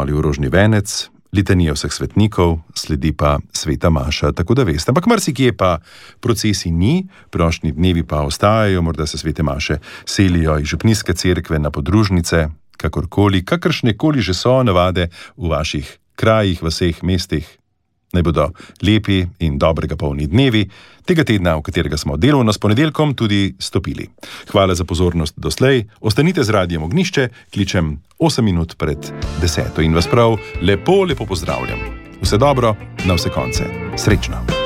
zamolil rožni venec, litanije vseh svetnikov, sledi pa sveta maša, tako da veste. Ampak marsikje pa procesi ni, prošnji dnevi pa ostajajo, morda se svete maše selijo iz župnijske cerkve na podružnice, kakršnekoli že so navade v vaših krajih, vaseh, mestih. Naj bodo lepi in dobrega polni dnevi tega tedna, v katerega smo delovno s ponedeljkom tudi stopili. Hvala za pozornost doslej. Ostanite z Radiem Ognjišče, kličem 8 minut pred 10. in vas prav lepo pozdravljam. Vse dobro, na vse konce. Srečno!